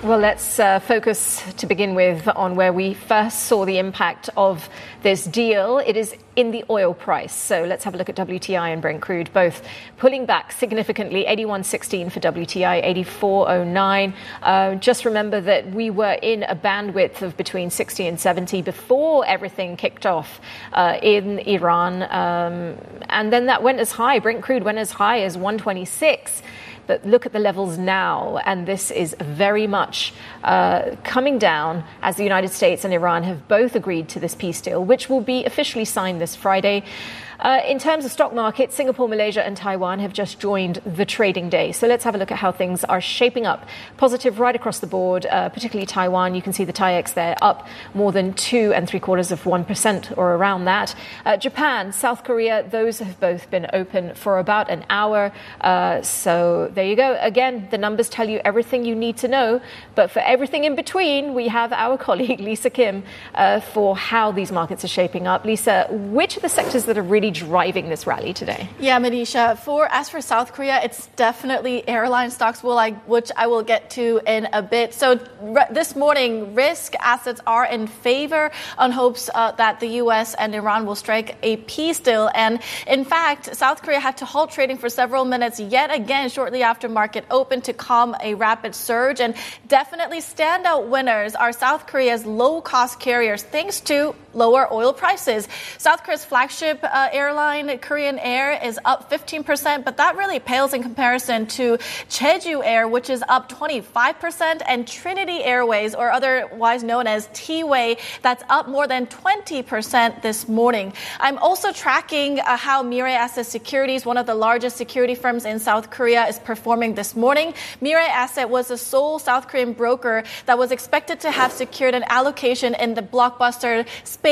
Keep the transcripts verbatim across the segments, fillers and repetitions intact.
Well, let's uh, focus to begin with on where we first saw the impact of this deal. It is in the oil price. So let's have a look at W T I and Brent crude, both pulling back significantly, eighty-one sixteen for W T I, eighty-four oh nine. Uh, just remember that we were in a bandwidth of between sixty and seventy before everything kicked off uh, in Iran. Um, and then that went as high, Brent crude went as high as one twenty-six. But look at the levels now, and this is very much uh, coming down as the United States and Iran have both agreed to this peace deal, which will be officially signed this Friday. Uh, in terms of stock market, Singapore, Malaysia and Taiwan have just joined the trading day. So let's have a look at how things are shaping up. Positive right across the board, uh, particularly Taiwan. You can see the T A I X there up more than two and three quarters of one percent or around that. Uh, Japan, South Korea, those have both been open for about an hour. Uh, so there you go. Again, the numbers tell you everything you need to know. But for everything in between, we have our colleague Lisa Kim uh, for how these markets are shaping up. Lisa, which are the sectors that are really driving this rally today? Yeah, Manisha, for as for South Korea, it's definitely airline stocks, will I, which I will get to in a bit. So re- this morning, risk assets are in favor on hopes uh, that the U S and Iran will strike a peace deal. And in fact, South Korea had to halt trading for several minutes yet again shortly after market open to calm a rapid surge. And definitely standout winners are South Korea's low-cost carriers, thanks to lower oil prices. South Korea's flagship uh, airline, Korean Air, is up fifteen percent, but that really pales in comparison to Jeju Air, which is up twenty-five percent, and Trinity Airways, or otherwise known as T-Way, that's up more than twenty percent this morning. I'm also tracking uh, how Mirae Asset Securities, one of the largest security firms in South Korea, is performing this morning. Mirae Asset was the sole South Korean broker that was expected to have secured an allocation in the blockbuster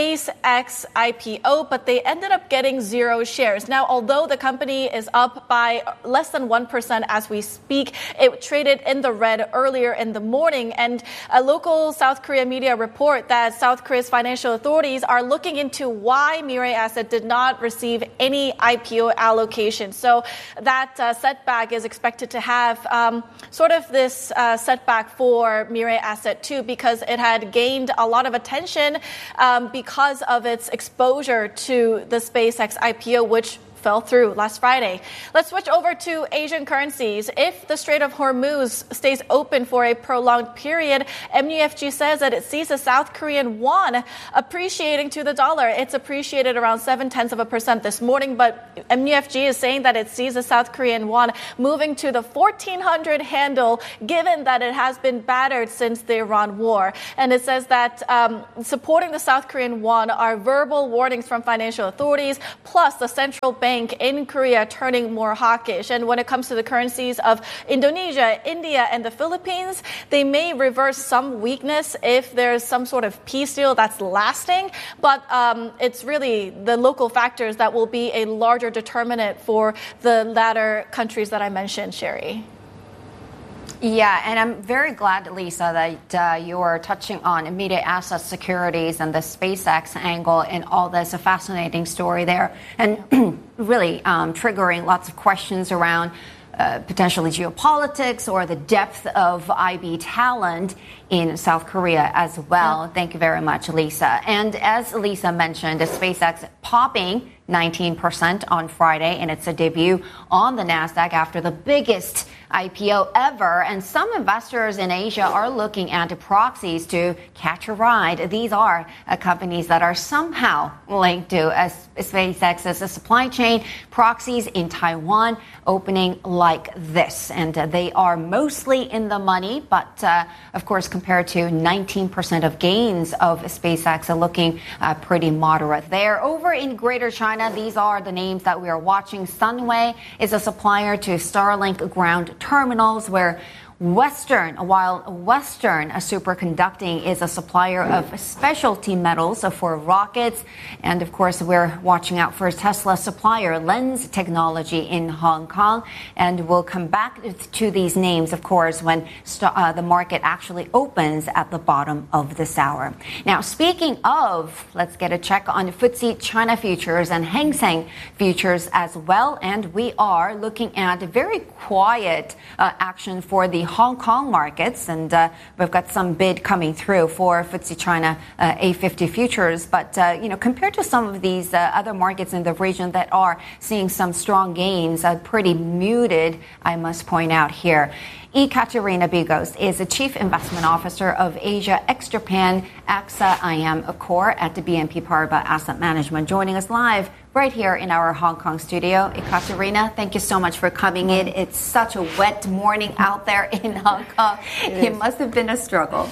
SpaceX I P O, but they ended up getting zero shares. Now, although the company is up by less than one percent as we speak, it traded in the red earlier in the morning. And a local South Korea media report that South Korea's financial authorities are looking into why Mirae Asset did not receive any I P O allocation. So that uh, setback is expected to have um, sort of this uh, setback for Mirae Asset too, because it had gained a lot of attention um, because of its exposure to the SpaceX I P O, which fell through last Friday. Let's switch over to Asian currencies. If the Strait of Hormuz stays open for a prolonged period, M U F G says that it sees the South Korean won appreciating to the dollar. It's appreciated around seven tenths of a percent this morning, but M U F G is saying that it sees the South Korean won moving to the fourteen hundred handle, given that it has been battered since the Iran war. And it says that um, supporting the South Korean won are verbal warnings from financial authorities, plus the central bank in Korea turning more hawkish. And when it comes to the currencies of Indonesia, India, and the Philippines, they may reverse some weakness if there's some sort of peace deal that's lasting. But um, it's really the local factors that will be a larger determinant for the latter countries that I mentioned, Sherry. Yeah, and I'm very glad, Lisa, that uh, you're touching on Mirae Asset Securities and the SpaceX angle and all this. A fascinating story there, and really um, triggering lots of questions around uh, potentially geopolitics or the depth of I B talent in South Korea as well. Yeah. Thank you very much, Lisa. And as Lisa mentioned, the SpaceX popping nineteen percent on Friday, and it's a debut on the NASDAQ after the biggest I P O ever. And some investors in Asia are looking at proxies to catch a ride. These are uh, companies that are somehow linked to uh, SpaceX's supply chain. Proxies in Taiwan opening like this. And uh, they are mostly in the money, but uh, of course, compared to nineteen percent of gains of SpaceX, are looking uh, pretty moderate there. Over in Greater China, these are the names that we are watching. Sunway is a supplier to Starlink ground terminals, where Western, while Western Superconducting is a supplier of specialty metals for rockets. And of course, we're watching out for Tesla supplier Lens Technology in Hong Kong. And we'll come back to these names, of course, when st- uh, the market actually opens at the bottom of this hour. Now, speaking of, let's get a check on F T S E China futures and Hang Seng futures as well. And we are looking at very quiet uh, action for the Hong Kong markets, and uh, we've got some bid coming through for F T S E China uh, A fifty futures. But uh, you know, compared to some of these uh, other markets in the region that are seeing some strong gains, uh, pretty muted, I must point out here. Ekaterina Bigos is the Chief Investment Officer of Asia ex-Japan A X A I M Accor at the B N P Paribas Asset Management, joining us live right here in our Hong Kong studio. Ekaterina, thank you so much for coming in. It's such a wet morning out there in Hong Kong. It, it must have been a struggle.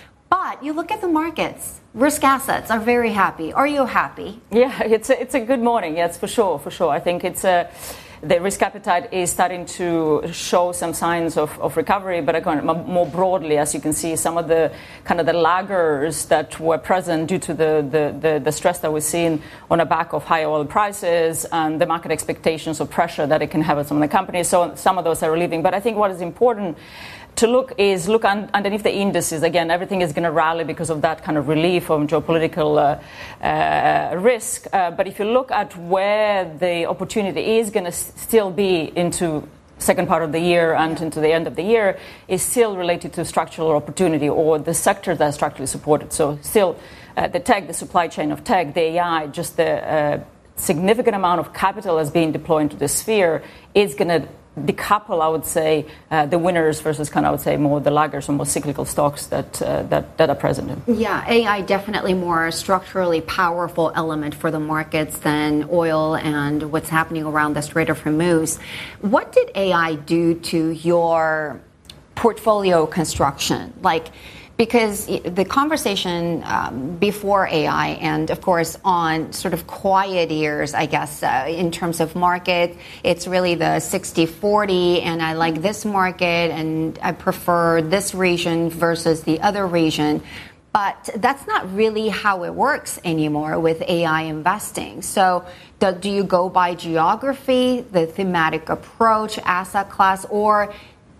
But you look at the markets. Risk assets are very happy. Are you happy? Yeah, it's a, it's a good morning. Yes, for sure, for sure. I think it's a... The risk appetite is starting to show some signs of, of recovery, but again, more broadly, as you can see, some of the kind of the laggers that were present due to the, the, the, the stress that we're seeing on the back of high oil prices and the market expectations of pressure that it can have on some of the companies. So some of those are relieving. But I think what is important to look is look un- underneath the indices. Again, everything is going to rally because of that kind of relief from geopolitical uh, uh, risk. Uh, but if you look at where the opportunity is going to s- still be into second part of the year and into the end of the year, is still related to structural opportunity or the sectors that are structurally supported. So still uh, the tech, the supply chain of tech, the A I, just the uh, significant amount of capital that's being deployed into the sphere is going to decouple, I would say, uh, the winners versus kind of, I would say, more the laggers or more cyclical stocks that, uh, that that are present in. Yeah, A I definitely more structurally powerful element for the markets than oil and what's happening around the Strait of Hormuz. What did A I do to your portfolio construction? Like, because the conversation um, before A I and, of course, on sort of quiet years, I guess, uh, in terms of market, it's really the sixty forty, and I like this market, and I prefer this region versus the other region. But that's not really how it works anymore with A I investing. So do, do you go by geography, the thematic approach, asset class, or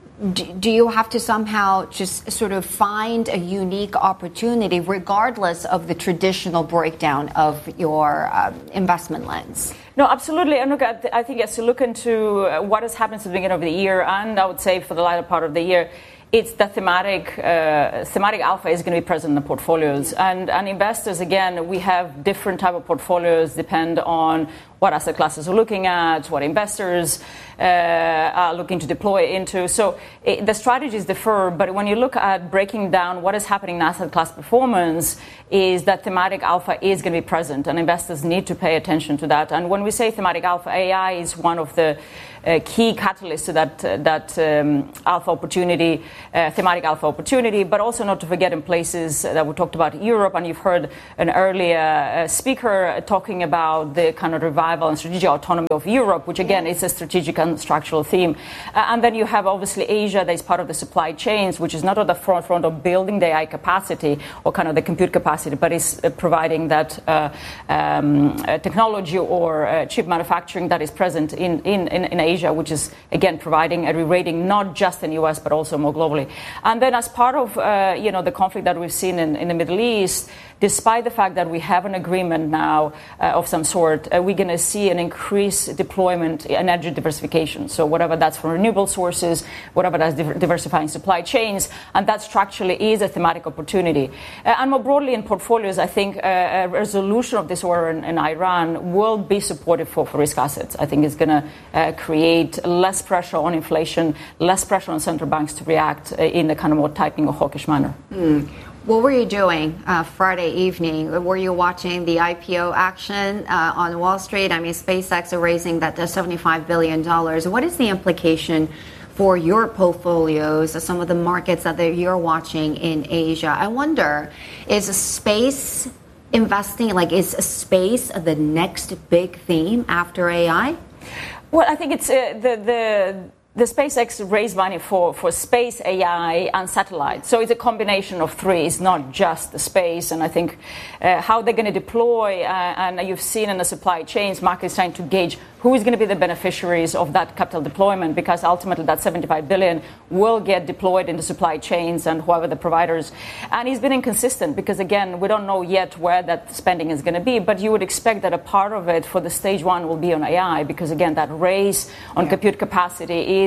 do you have to somehow just sort of find a unique opportunity regardless of the traditional breakdown of your um, investment lens? No, absolutely. And look, I think as you look into what has happened since the beginning of the year, and I would say for the latter part of the year, it's the thematic uh, thematic alpha is going to be present in the portfolios. And, and investors, again, we have different type of portfolios depend on what asset classes we're looking at, what investors uh, are looking to deploy into. So it, the strategies differ, but when you look at breaking down what is happening in asset class performance, is that thematic alpha is going to be present, and investors need to pay attention to that. And when we say thematic alpha, A I is one of the uh, key catalysts to that, uh, that um, alpha opportunity, uh, thematic alpha opportunity, but also not to forget in places that we talked about Europe, and you've heard an earlier uh, speaker talking about the kind of revival and strategic autonomy of Europe, which again is a strategic and structural theme. Uh, and then you have obviously Asia that is part of the supply chains, which is not at the front front of building the A I capacity or kind of the compute capacity, but is uh, providing that uh, um, uh, technology or uh, chip manufacturing that is present in, in, in, in Asia, which is again providing a re-rating not just in the U S but also more globally. And then as part of uh, you know the conflict that we've seen in, in the Middle East, despite the fact that we have an agreement now uh, of some sort, uh, we're going to see an increased deployment in energy diversification. So whatever that's from renewable sources, whatever that's diver- diversifying supply chains, and that structurally is a thematic opportunity. Uh, and more broadly in portfolios, I think uh, a resolution of this war in, in Iran will be supportive for, for risk assets. I think it's going to uh, create less pressure on inflation, less pressure on central banks to react uh, in a kind of more tightening or hawkish manner. Mm. What were you doing uh, Friday evening? Were you watching the I P O action uh, on Wall Street? I mean, SpaceX are raising that seventy-five billion dollars. What is the implication for your portfolios, some of the markets that you're watching in Asia? I wonder, is space investing, like is space the next big theme after A I? Well, I think it's uh, the... the The SpaceX raised money for, for space, A I, and satellite. So it's a combination of three. It's not just the space. And I think uh, how they're going to deploy, uh, and you've seen in the supply chains, markets trying to gauge who is going to be the beneficiaries of that capital deployment, because ultimately that seventy-five billion dollars will get deployed in the supply chains and whoever the providers. And he's been inconsistent because, again, we don't know yet where that spending is going to be. But you would expect that a part of it for the stage one will be on A I because, again, that race on yeah. compute capacity is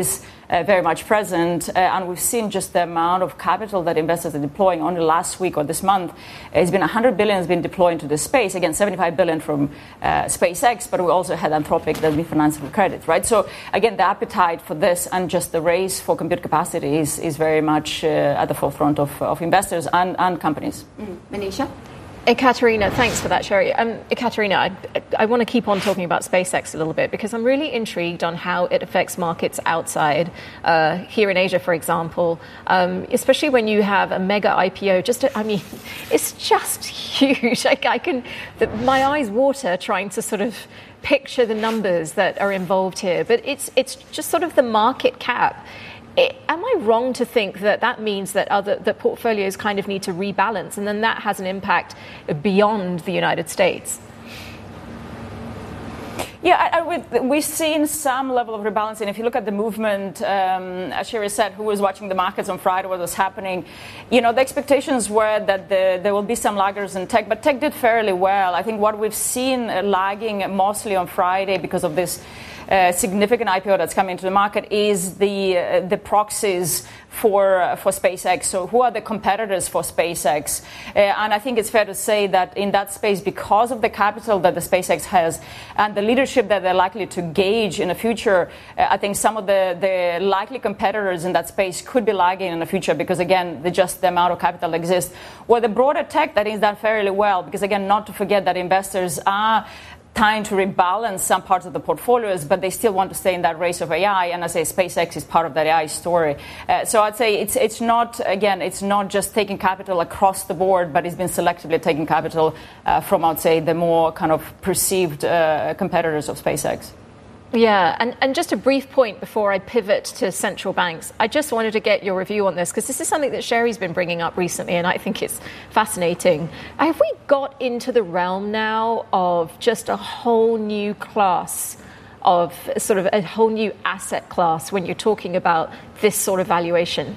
uh, very much present. Uh, and we've seen just the amount of capital that investors are deploying. Only last week or this month, it's been one hundred billion has been deployed into this space. Again, seventy-five billion from uh, SpaceX, but we also had Anthropic that's been financed with credit, right? So again, the appetite for this and just the race for compute capacity is, is very much uh, at the forefront of, of investors and, and companies. Mm. Manisha? Ekaterina, thanks for that, Sherry. Um, Ekaterina, I, I want to keep on talking about SpaceX a little bit because I'm really intrigued on how it affects markets outside, uh, here in Asia, for example, um, especially when you have a mega I P O. Just, to, I mean, it's just huge. I, I can, the, my eyes water trying to sort of picture the numbers that are involved here, but it's it's just sort of the market cap. It, am I wrong to think that that means that other that portfolios kind of need to rebalance, and then that has an impact beyond the United States? Yeah, I, I would, we've seen some level of rebalancing. If you look at the movement, um, as Sherry said, who was watching the markets on Friday, what was happening, you know, the expectations were that the, there will be some laggers in tech, but tech did fairly well. I think what we've seen uh, lagging mostly on Friday because of this Uh, significant I P O that's coming into the market is the uh, the proxies for uh, for SpaceX. So who are the competitors for SpaceX? Uh, and I think it's fair to say that in that space, because of the capital that the SpaceX has and the leadership that they're likely to gauge in the future, uh, I think some of the, the likely competitors in that space could be lagging in the future because, again, the just the amount of capital that exists. Well, the broader tech, that is done fairly well because, again, not to forget that investors are trying to rebalance some parts of the portfolios, but they still want to stay in that race of A I. And I say SpaceX is part of that A I story. Uh, so I'd say it's it's not, again, it's not just taking capital across the board, but it's been selectively taking capital uh, from, I'd say, the more kind of perceived uh, competitors of SpaceX. Yeah, and, and just a brief point before I pivot to central banks. I just wanted to get your review on this because this is something that Sherry's been bringing up recently and I think it's fascinating. Have we got into the realm now of just a whole new class of sort of a whole new asset class when you're talking about this sort of valuation?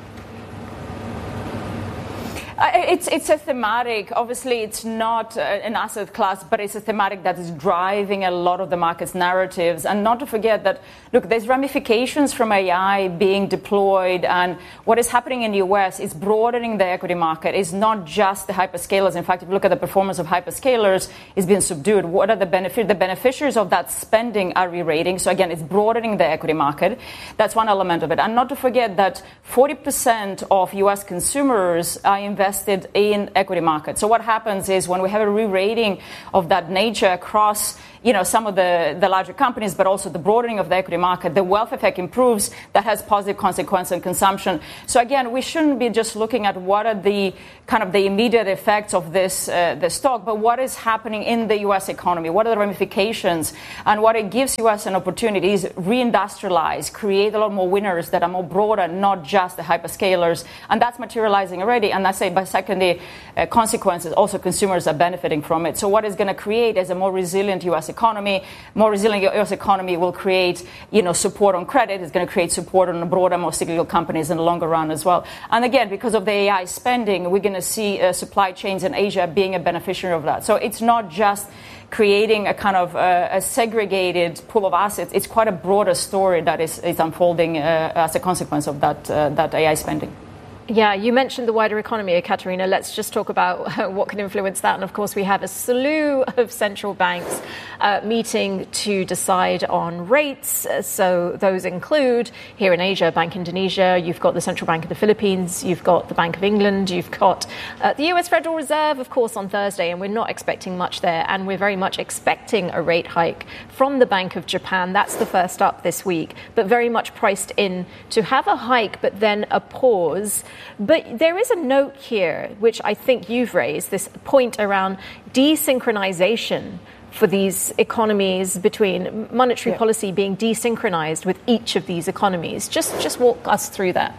It's it's a thematic. Obviously, it's not an asset class, but it's a thematic that is driving a lot of the market's narratives. And not to forget that, look, there's ramifications from A I being deployed, and what is happening in the U S is broadening the equity market. It's not just the hyperscalers. In fact, if you look at the performance of hyperscalers, it's been subdued. What are the benefits? The beneficiaries of that spending are re-rating. So again, it's broadening the equity market. That's one element of it. And not to forget that forty percent of U S consumers are investing in equity markets. So what happens is when we have a re-rating of that nature across, you know, some of the, the larger companies, but also the broadening of the equity market, the wealth effect improves. That has positive consequences on consumption. So again, we shouldn't be just looking at what are the kind of the immediate effects of this uh, the stock, but what is happening in the U S economy? What are the ramifications? And what it gives U S an opportunity is reindustrialize, create a lot more winners that are more broader, not just the hyperscalers. And that's materializing already. And I say by secondary uh, consequences, also consumers are benefiting from it. So what it's going to create is a more resilient U S economy. More resilient U S economy will create, you know, support on credit. It's going to create support on the broader, more cyclical companies in the longer run as well. And again, because of the A I spending, we're going to see uh, supply chains in Asia being a beneficiary of that. So it's not just creating a kind of uh, a segregated pool of assets. It's quite a broader story that is, is unfolding uh, as a consequence of that uh, that A I spending. Yeah, you mentioned the wider economy, Ekaterina. Let's just talk about what can influence that. And of course, we have a slew of central banks uh, meeting to decide on rates. So those include, here in Asia, Bank Indonesia, you've got the Central Bank of the Philippines, you've got the Bank of England, you've got uh, the U S Federal Reserve, of course, on Thursday. And we're not expecting much there. And we're very much expecting a rate hike from the Bank of Japan. That's the first up this week, but very much priced in to have a hike, but then a pause. But there is a note here, which I think you've raised, this point around desynchronization for these economies, between monetary yeah. policy being desynchronized with each of these economies. Just just walk us through that.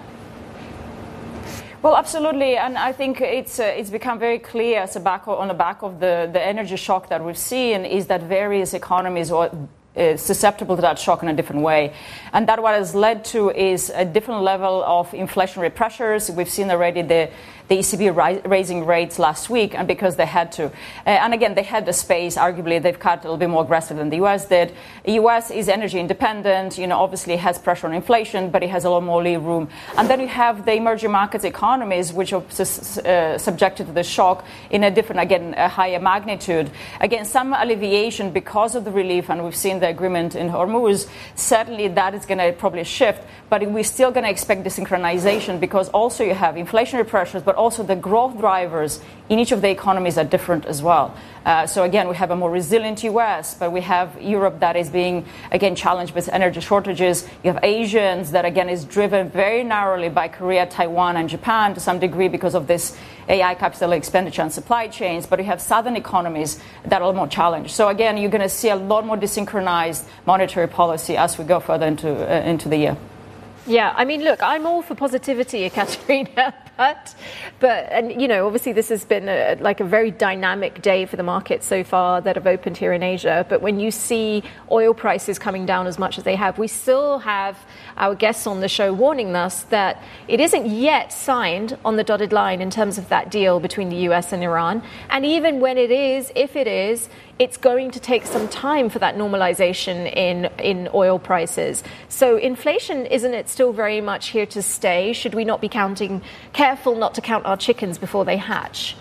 Well, absolutely, and I think it's uh, it's become very clear as a back on the back of the, the energy shock that we've seen is that various economies or uh, susceptible to that shock in a different way. And that what has led to is a different level of inflationary pressures. We've seen already the the E C B ri- raising rates last week, and because they had to. Uh, and again, they had the space. Arguably, they've cut a little bit more aggressive than the U S did. The U S is energy independent, you know, obviously has pressure on inflation, but it has a lot more leeway room. And then you have the emerging markets economies, which are uh, subjected to the shock in a different, again, a higher magnitude. Again, some alleviation because of the relief, and we've seen the agreement in Hormuz. Certainly that is going to probably shift, but we're still going to expect desynchronization because also you have inflationary pressures, but also the growth drivers in each of the economies are different as well. Uh, so again, we have a more resilient U S, but we have Europe that is being, again, challenged with energy shortages. You have Asians that, again, is driven very narrowly by Korea, Taiwan, and Japan to some degree because of this A I capital expenditure and supply chains. But you have southern economies that are a lot more challenged. So again, you're going to see a lot more desynchronized monetary policy as we go further into uh, into the year. Yeah, I mean, look, I'm all for positivity, Katerina, but, but, and you know, obviously this has been a, like a very dynamic day for the market so far that have opened here in Asia. But when you see oil prices coming down as much as they have, we still have our guests on the show warning us that it isn't yet signed on the dotted line in terms of that deal between the U S and Iran. And even when it is, if it is, it's going to take some time for that normalization in, in oil prices. So inflation, isn't it still very much here to stay? Should we not be counting, careful not to count our chickens before they hatch?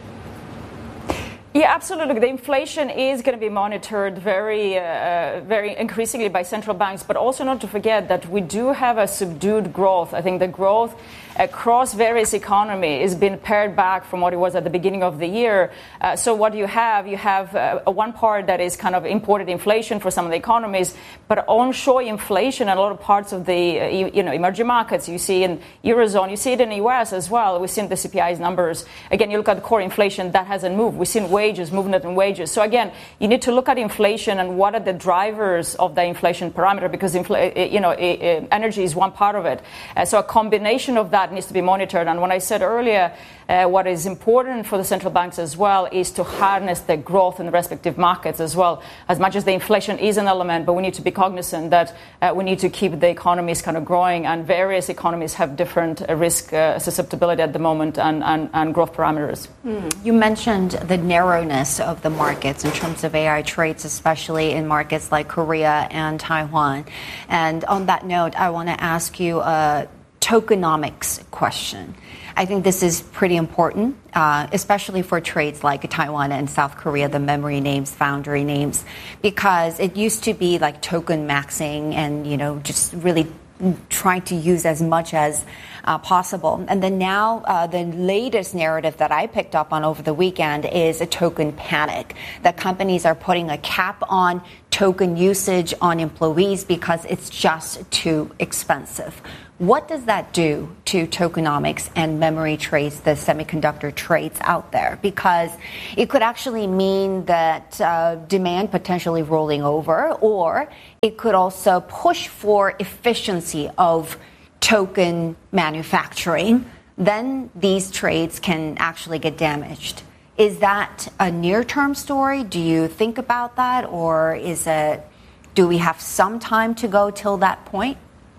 Yeah, absolutely. The inflation is going to be monitored very, uh, very increasingly by central banks, but also not to forget that we do have a subdued growth. I think the growth across various economies has been pared back from what it was at the beginning of the year. Uh, so what you have, you have uh, one part that is kind of imported inflation for some of the economies, but onshore inflation in a lot of parts of the uh, you know emerging markets. You see in Eurozone, you see it in the U S as well. We've seen the C P I's numbers. Again, you look at core inflation, that hasn't moved. We've seen wages, movement in wages. So again, you need to look at inflation and what are the drivers of the inflation parameter, because infl- you know energy is one part of it. Uh, so a combination of that needs to be monitored. And when I said earlier, uh, what is important for the central banks as well is to harness the growth in the respective markets as well. As much as the inflation is an element, but we need to be cognizant that uh, we need to keep the economies kind of growing, and various economies have different uh, risk uh, susceptibility at the moment and, and, and growth parameters. Mm. You mentioned the narrowness of the markets in terms of A I trades, especially in markets like Korea and Taiwan. And on that note, I want to ask you a tokenomics question. I think this is pretty important, uh, especially for trades like Taiwan and South Korea, the memory names, foundry names, because it used to be like token maxing and, you know, just really trying to use as much as uh, possible. And then now uh, the latest narrative that I picked up on over the weekend is a token panic, that companies are putting a cap on token usage on employees because it's just too expensive. What does that do to tokenomics and memory trades, the semiconductor trades out there? Because it could actually mean that uh, demand potentially rolling over, or it could also push for efficiency of token manufacturing. Then these trades can actually get damaged. Is that a near-term story? Do you think about that? Or is it, do we have some time to go till that point?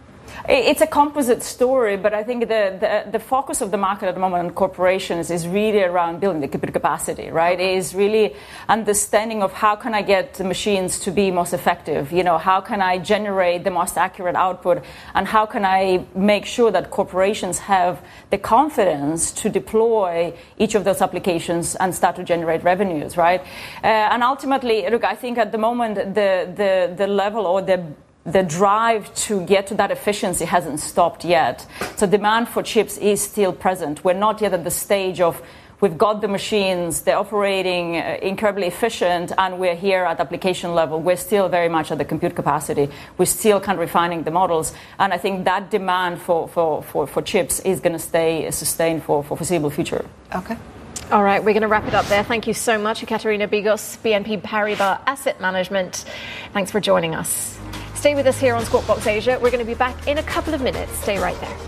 It's a composite story, but I think the, the, the focus of the market at the moment on corporations is really around building the computer capacity, right? It is really understanding of how can I get the machines to be most effective? You know, how can I generate the most accurate output? And how can I make sure that corporations have the confidence to deploy each of those applications and start to generate revenues, right? Uh, and ultimately, look, I think at the moment, the, the, the level or the The drive to get to that efficiency hasn't stopped yet. So demand for chips is still present. We're not yet at the stage of we've got the machines, they're operating incredibly efficient, and we're here at application level. We're still very much at the compute capacity. We're still kind of refining the models. And I think that demand for, for, for, for chips is going to stay sustained for for foreseeable future. Okay. All right, we're going to wrap it up there. Thank you so much, Katerina Bigos, B N P Paribas Asset Management. Thanks for joining us. Stay with us here on Squawk Box Asia. We're going to be back in a couple of minutes. Stay right there.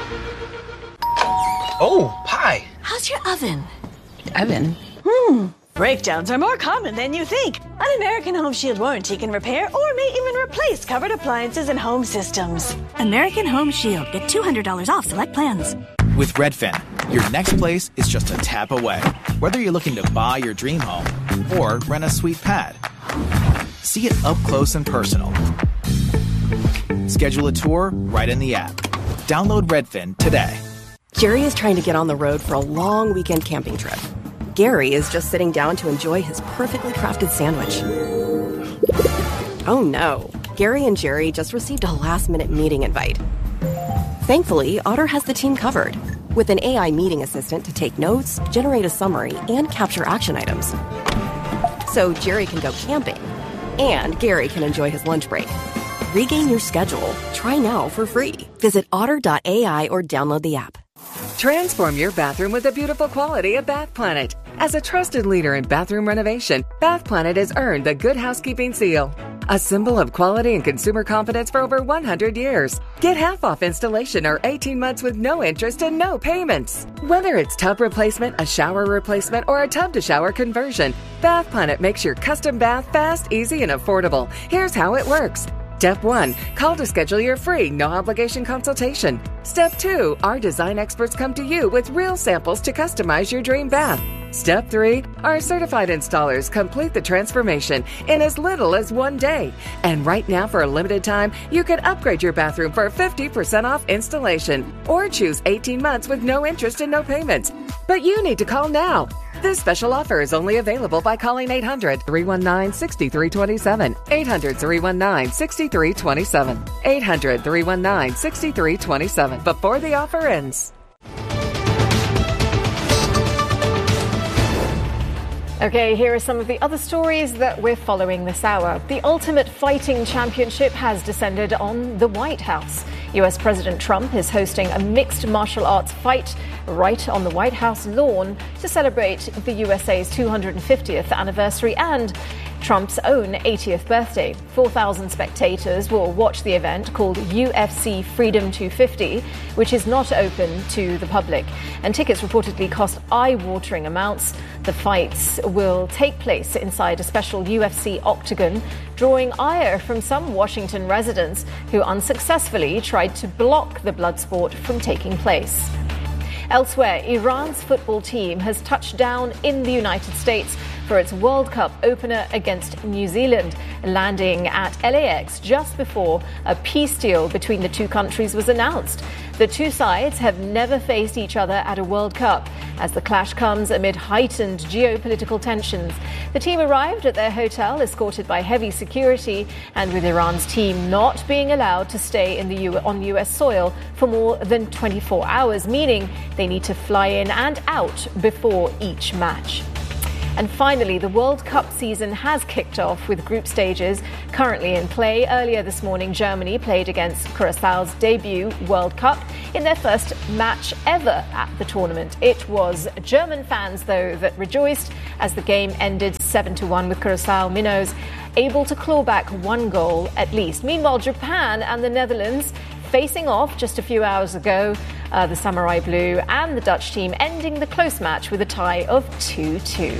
Oh, pie. How's your oven? Oven? Hmm, Breakdowns are more common than you think. An American Home Shield warranty can repair or may even replace covered appliances and home systems. American Home Shield. Get two hundred dollars off select plans. With Redfin, your next place is just a tap away. Whether you're looking to buy your dream home or rent a sweet pad, see it up close and personal. Schedule a tour right in the app. Download Redfin today. Jerry is trying to get on the road for a long weekend camping trip. Gary is just sitting down to enjoy his perfectly crafted sandwich. Oh no, Gary and Jerry just received a last-minute meeting invite. Thankfully, Otter has the team covered, with an A I meeting assistant to take notes, generate a summary, and capture action items. So Jerry can go camping, and Gary can enjoy his lunch break. Regain your schedule. Try now for free. Visit otter dot A I or download the app. Transform your bathroom with the beautiful quality of Bath Planet. As a trusted leader in bathroom renovation, Bath Planet has earned the Good Housekeeping seal, a symbol of quality and consumer confidence for over one hundred years. Get half off installation or eighteen months with no interest and no payments. Whether it's tub replacement, a shower replacement, or a tub-to-shower conversion, Bath Planet makes your custom bath fast, easy, and affordable. Here's how it works. Step one, call to schedule your free, no-obligation consultation. Step two, our design experts come to you with real samples to customize your dream bath. Step three, our certified installers complete the transformation in as little as one day. And right now, for a limited time, you can upgrade your bathroom for fifty percent off installation or choose eighteen months with no interest and no payments. But you need to call now. This special offer is only available by calling eight hundred, three one nine, six three two seven, eight hundred, three one nine, six three two seven, eight hundred, three one nine, six three two seven before the offer ends. Okay, here are some of the other stories that we're following this hour. The Ultimate Fighting Championship has descended on the White House. U S President Trump is hosting a mixed martial arts fight right on the White House lawn to celebrate the U S A's two hundred fiftieth anniversary and Trump's own eightieth birthday. four thousand spectators will watch the event called U F C Freedom two fifty, which is not open to the public. And tickets reportedly cost eye-watering amounts. The fights will take place inside a special U F C octagon, drawing ire from some Washington residents who unsuccessfully tried to block the blood sport from taking place. Elsewhere, Iran's football team has touched down in the United States for its World Cup opener against New Zealand, landing at L A X just before a peace deal between the two countries was announced. The two sides have never faced each other at a World Cup, as the clash comes amid heightened geopolitical tensions. The team arrived at their hotel escorted by heavy security, and with Iran's team not being allowed to stay in the U- on U S soil for more than twenty-four hours, meaning they need to fly in and out before each match. And finally, the World Cup season has kicked off with group stages currently in play. Earlier this morning, Germany played against Curaçao's debut World Cup in their first match ever at the tournament. It was German fans, though, that rejoiced as the game ended seven to one with Curaçao Minnows able to claw back one goal at least. Meanwhile, Japan and the Netherlands facing off just a few hours ago. Uh, the Samurai Blue and the Dutch team ending the close match with a tie of two two.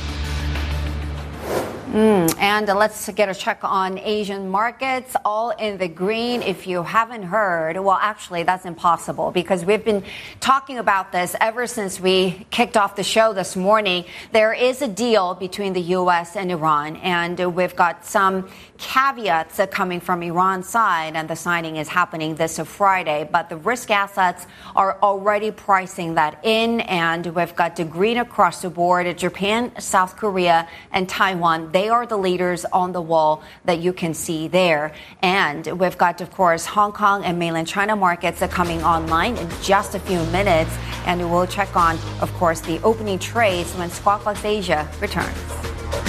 Mm, and uh, let's get a check on Asian markets, all in the green. If you haven't heard, well, actually, that's impossible because we've been talking about this ever since we kicked off the show this morning. There is a deal between the U S and Iran, and uh, we've got some caveats uh, coming from Iran's side, and the signing is happening this uh, Friday. But the risk assets are already pricing that in, and we've got the green across the board. Japan, South Korea, and Taiwan. They They are the leaders on the wall that you can see there. And we've got, of course, Hong Kong and mainland China markets are coming online in just a few minutes. And we'll check on, of course, the opening trades when Squawk Box Asia returns.